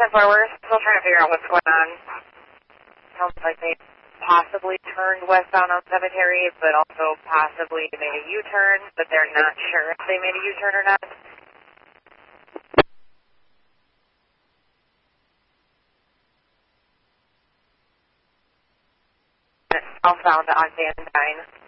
10-4, we're still trying to figure out what's going on. Sounds like they possibly turned westbound on Cemetery, but also possibly made a U-turn, but they're not sure if they made a U-turn or not. Southbound on Van Dyne.